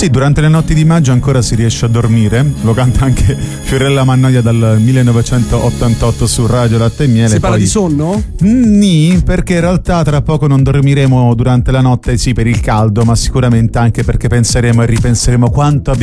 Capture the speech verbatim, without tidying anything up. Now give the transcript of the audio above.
Sì, durante le notti di maggio ancora si riesce a dormire, lo canta anche Fiorella Mannoia dal millenovecentottantotto su Radio Latte e Miele. Si parla poi... di sonno? Nì, perché in realtà tra poco non dormiremo durante la notte, sì, per il caldo, ma sicuramente anche perché penseremo e ripenseremo quanto abbiamo